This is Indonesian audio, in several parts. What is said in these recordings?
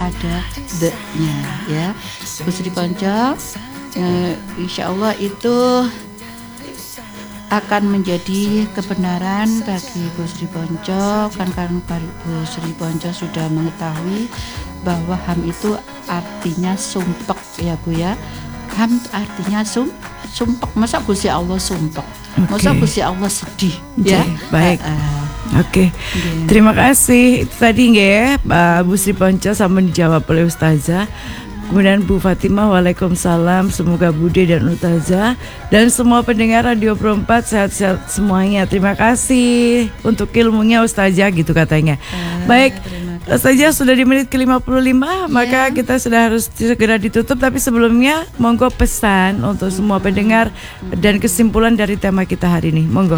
ada the-nya ya. Bu Sri Ponco, insya Allah itu akan menjadi kebenaran bagi Bu Sri Ponco, kan Bu Sri Ponco sudah mengetahui bahwa HAM itu artinya sumpek ya Bu ya. HAM artinya sumpek, masa Gusti Allah sumpek, masa Gusti Allah sedih ya. Baik. Oke. Terima kasih. Itu tadi nggih ya, Bu Sri Ponco sama dijawab oleh Ustazah. Kemudian Bu Fatimah, waalaikumsalam. Semoga Bude dan Ustazah dan semua pendengar Radio Pro 4 sehat-sehat semuanya. Terima kasih untuk ilmunya Ustazah gitu katanya. Baik, Ustazah sudah di menit ke-55, maka kita sudah harus segera ditutup. Tapi sebelumnya monggo pesan untuk semua pendengar dan kesimpulan dari tema kita hari ini. Monggo.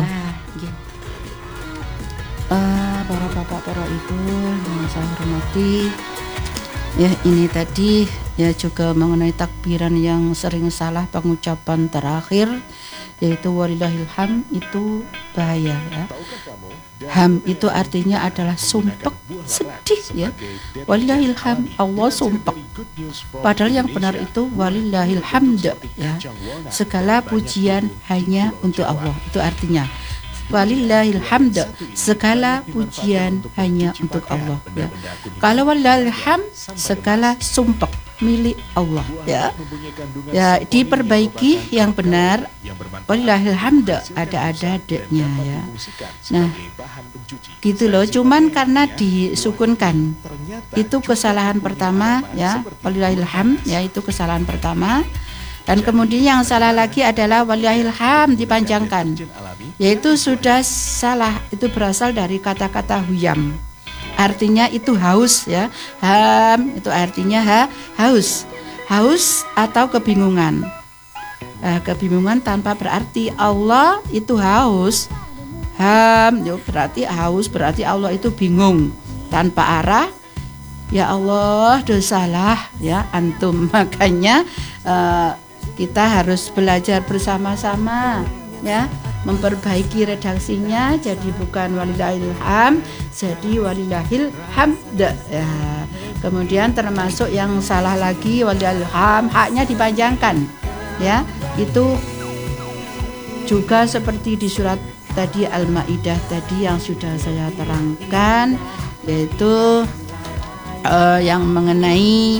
Para bapak, para ibu yang saya hormati, ya ini tadi ya juga mengenai takbiran yang sering salah pengucapan terakhir, yaitu walillahil ham, itu bahaya ya. Ham itu artinya adalah sumpek, sedih ya. Walillahil ham, Allah sumpek. Padahal yang benar itu walillahil hamd ya. Segala pujian hanya untuk Allah. Itu artinya walillahil hamd, segala pujian hanya untuk Allah ya. Kalau walillahil hamd, segala sumpek milik Allah ya. Ya, diperbaiki yang benar. Walillahil hamd, ada de-nya ya. Nah, gitu loh. Cuman karena disukunkan, itu kesalahan pertama ya. Walillahil hamd ya, itu kesalahan pertama. Dan kemudian yang salah lagi adalah walillahil hamd dipanjangkan, yaitu sudah salah. Itu berasal dari kata-kata huyam, artinya itu haus ya. Ham itu artinya haus atau kebingungan. Kebingungan tanpa berarti Allah itu haus. Ham itu berarti haus, berarti Allah itu bingung tanpa arah. Ya Allah, dosalah ya antum. Makanya kita harus belajar bersama-sama ya, memperbaiki redaksinya jadi bukan walillahil ham, jadi walillahil hamd ya. Kemudian termasuk yang salah lagi walillahil ham, haknya dipanjangkan ya. Itu juga seperti di surat tadi Al-Maidah tadi yang sudah saya terangkan, yaitu yang mengenai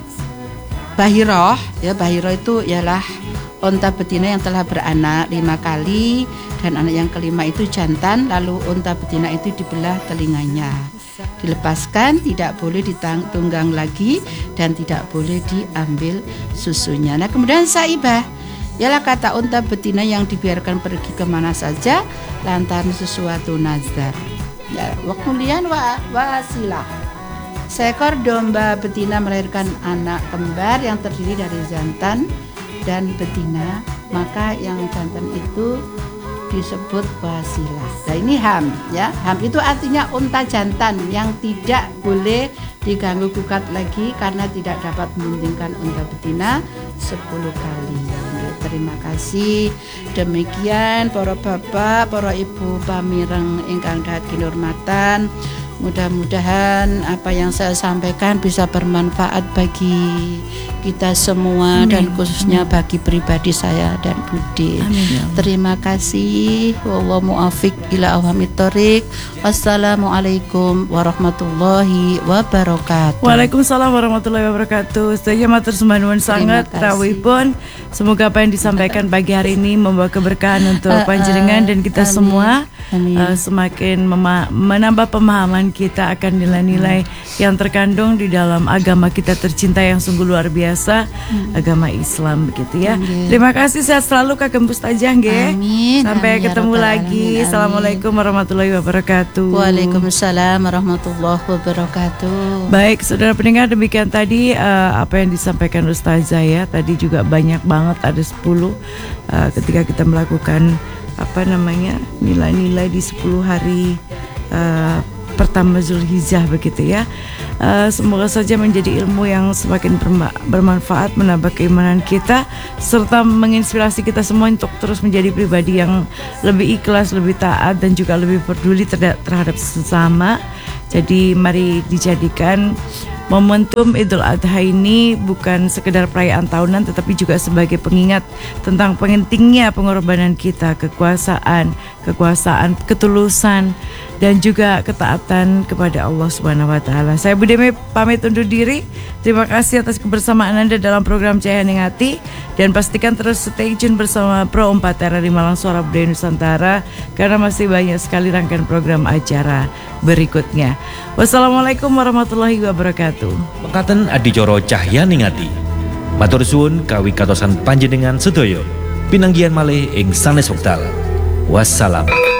Bahiroh ya. Bahiroh itu ialah unta betina yang telah beranak 5 kali, dan anak yang kelima itu jantan. Lalu unta betina itu dibelah telinganya, dilepaskan, tidak boleh ditunggang lagi, dan tidak boleh diambil susunya. Nah kemudian saibah ialah kata unta betina yang dibiarkan pergi kemana saja lantaran sesuatu nazar ya. Kemudian wasilah, seekor domba betina melahirkan anak kembar yang terdiri dari jantan dan betina, maka yang jantan itu disebut wasilah. Nah ini ham ya. Ham itu artinya unta jantan yang tidak boleh diganggu gugat lagi karena tidak dapat membuntingkan unta betina 10 kali. Terima kasih. Demikian para bapak, para ibu pamireng ingkang dahat kinurmatan. Mudah-mudahan apa yang saya sampaikan bisa bermanfaat bagi kita semua. Amin. Dan khususnya bagi pribadi saya dan Budi. Amin. Terima kasih. Wallahu muwaffiq ila aqwamit thoriq. Wassalamualaikum warahmatullahi wabarakatuh. Waalaikumsalam warahmatullahi wabarakatuh. Saya matur sembah nuwun sangat rawuhipun. Semoga apa yang disampaikan pagi hari ini membawa keberkahan untuk panjenengan dan kita semua. Semakin menambah pemahaman kita akan nilai-nilai yang terkandung di dalam agama kita tercinta yang sungguh luar biasa, agama Islam begitu ya. Terima kasih, sehat selalu Kagem Ustazah nggih. Sampai ketemu lagi. Assalamualaikum warahmatullahi wabarakatuh. Waalaikumsalam warahmatullahi wabarakatuh. Baik, saudara pendengar, demikian tadi apa yang disampaikan Ustazah ya. Tadi juga banyak banget, ada 10 ketika kita melakukan nilai-nilai di 10 hari pertama Zulhijjah begitu ya. Semoga saja menjadi ilmu yang semakin bermanfaat, menambah keimanan kita, serta menginspirasi kita semua untuk terus menjadi pribadi yang lebih ikhlas, lebih taat, dan juga lebih peduli terhadap sesama. Jadi mari dijadikan Momentum Idul Adha ini bukan sekedar perayaan tahunan, tetapi juga sebagai pengingat tentang pentingnya pengorbanan kita, kekuasaan, ketulusan, dan juga ketaatan kepada Allah Subhanahu wa taala. Saya Budemi pamit undur diri. Terima kasih atas kebersamaan Anda dalam program Cahaya Hening Hati, dan pastikan terus stay tune bersama Pro 4 RRI Malang Suara Budaya Nusantara karena masih banyak sekali rangkaian program acara berikutnya. Wassalamualaikum warahmatullahi wabarakatuh. Mekaten adicara Cahya Hening Hati. Matur suwun kawi katosan panjenengan sedaya. Pinanggihan malih ing sanes wekdal. Wassalam.